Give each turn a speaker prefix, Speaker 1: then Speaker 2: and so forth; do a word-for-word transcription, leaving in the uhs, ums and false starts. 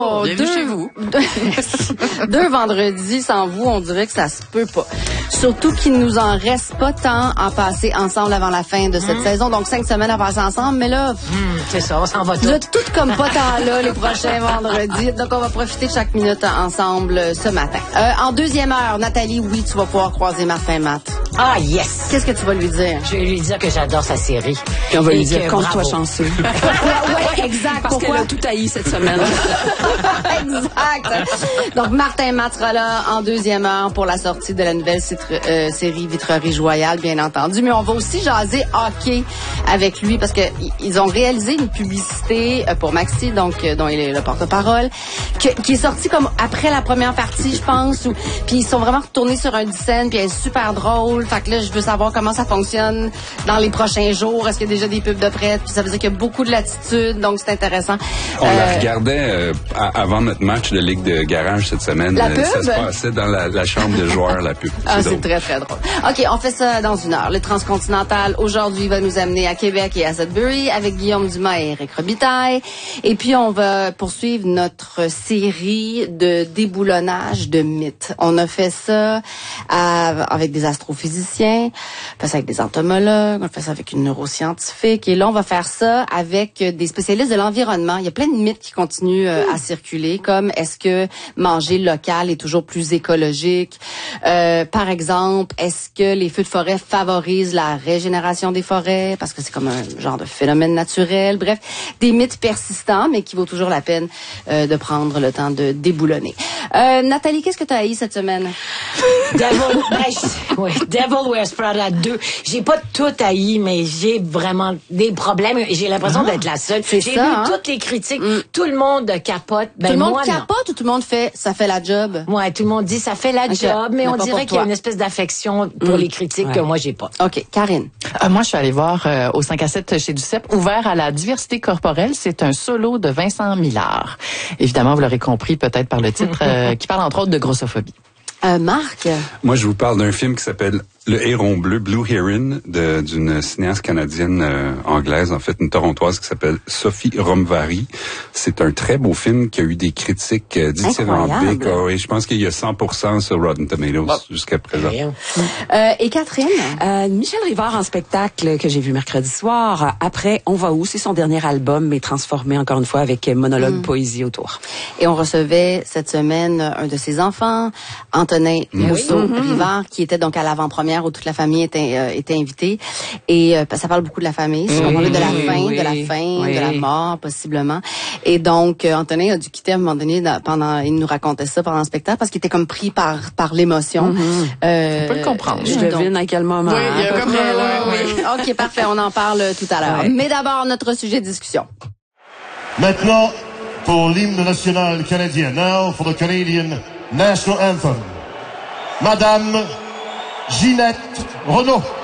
Speaker 1: Oh,
Speaker 2: bienvenue
Speaker 1: deux,
Speaker 2: chez vous.
Speaker 1: Deux, deux vendredis sans vous, on dirait que ça se peut pas. Surtout qu'il nous en reste pas tant à passer ensemble avant la fin de cette mmh. saison. Donc, cinq semaines à passer ensemble. Mais là,
Speaker 2: mmh, c'est ça, on s'en va tout.
Speaker 1: Vous êtes toutes comme pas tant là les prochains vendredis. Donc, on va profiter de chaque minute ensemble ce matin. Euh, en deuxième heure, Nathalie, oui, tu vas pouvoir croiser Martin Matt.
Speaker 2: Ah, yes!
Speaker 1: Qu'est-ce que tu vas lui dire?
Speaker 2: Je vais lui dire que j'adore sa série.
Speaker 3: Et on va
Speaker 2: Et
Speaker 3: lui dire,
Speaker 2: que,
Speaker 3: compte-toi chanceux.
Speaker 1: Oui, exact.
Speaker 3: Parce
Speaker 1: Pourquoi?
Speaker 3: qu'elle a tout haï cette semaine.
Speaker 1: Exact. Donc, Martin Matt sera là en deuxième heure pour la sortie de la nouvelle citre, euh, série Vitrerie Royale, bien entendu. Mais on va aussi jaser hockey avec lui parce que ils ont réalisé une publicité pour Maxi, donc euh, dont il est le porte-parole, que, qui est sortie comme après la première partie, je pense. Où, puis ils sont vraiment retournés sur un scène, puis elle est super drôle. Fait que là, je veux savoir comment ça fonctionne dans les prochains jours. Est-ce qu'il y a déjà des pubs de prête? Puis ça veut dire qu'il y a beaucoup de latitude, donc c'est intéressant.
Speaker 4: On
Speaker 1: euh,
Speaker 4: la regardait euh, avant notre match de Ligue de garage cette semaine.
Speaker 1: La pub?
Speaker 4: Ça se passait dans la, la chambre de joueurs, la pub.
Speaker 1: Ah, c'est
Speaker 4: drôle.
Speaker 1: très, très drôle. OK, on fait ça dans une heure. Le Transcontinental, aujourd'hui, va nous amener à Québec et à Sudbury avec Guillaume Dumas et Éric Robitaille. Et puis, on va poursuivre notre série de déboulonnage de mythes. On a fait ça à, avec des astrophysiciens, on fait ça avec des entomologues, on fait ça avec une neuroscientifique. Et là, on va faire ça avec des spécialistes de l'environnement. Il y a plein de mythes qui continuent euh, à circuler, comme est-ce que manger local est toujours plus écologique? Euh, par exemple, est-ce que les feux de forêt favorisent la régénération des forêts? Parce que c'est comme un genre de phénomène naturel. Bref, des mythes persistants, mais qui vaut toujours la peine euh, de prendre le temps de déboulonner. Euh, Nathalie, qu'est-ce que tu as haï cette semaine?
Speaker 2: Devil, ben, je, ouais, Devil Wears Prada deux. J'ai pas tout haï, mais j'ai vraiment des problèmes et j'ai l'impression ah, d'être la seule. J'ai
Speaker 1: ça,
Speaker 2: lu
Speaker 1: hein?
Speaker 2: toutes les critiques. Mm. Tout le monde capote. Ben,
Speaker 1: tout le monde
Speaker 2: moi,
Speaker 1: capote
Speaker 2: non.
Speaker 1: ou tout le monde fait ça fait la job?
Speaker 2: Ouais, tout le monde dit ça fait la okay. job, mais, mais on dirait qu'il y a une espèce d'affection pour mm. les critiques ouais. que moi j'ai pas.
Speaker 1: OK, Karine.
Speaker 3: Euh, moi, je suis allée voir euh, au cinq à sept chez Duceppe, ouvert à la diversité corporelle. C'est un solo de Vincent Millard. Évidemment, vous l'aurez compris peut-être par le titre, euh, qui parle entre autres de grossophobie.
Speaker 1: Euh, Marc?
Speaker 4: Moi, je vous parle d'un film qui s'appelle Le Héron Bleu, Blue Heron, de, d'une cinéaste canadienne euh, anglaise, en fait, une torontoise qui s'appelle Sophie Romvary. C'est un très beau film qui a eu des critiques euh, dithyrambiques. Oh, et je pense qu'il y a cent pour cent sur Rotten Tomatoes oh. jusqu'à présent.
Speaker 1: Euh, et Catherine?
Speaker 5: Euh, Michel Rivard en spectacle que j'ai vu mercredi soir. Après, On va où? C'est son dernier album, mais transformé encore une fois avec monologue, mm. poésie autour.
Speaker 1: Et on recevait cette semaine un de ses enfants, Antonin Mousseau-Rivard, qui était donc à l'avant-première où toute la famille était, euh, était invitée. Et euh, ça parle beaucoup de la famille. Mmh, on parlait de la
Speaker 3: oui,
Speaker 1: fin,
Speaker 3: oui,
Speaker 1: de la fin,
Speaker 3: oui.
Speaker 1: de la mort, possiblement. Et donc, euh, Antonin a dû quitter à un moment donné, pendant, il nous racontait ça pendant le spectacle, parce qu'il était comme pris par par l'émotion.
Speaker 3: Mmh.
Speaker 1: Euh,
Speaker 3: on peut le comprendre.
Speaker 5: Je devine à quel moment.
Speaker 3: Oui, il y a comme
Speaker 1: près, là, oui. OK, parfait. On en parle tout à l'heure. Ouais. Mais d'abord, notre sujet de discussion.
Speaker 6: Maintenant, pour l'hymne national canadien. Now for the Canadian National Anthem. Madame Ginette Renaud.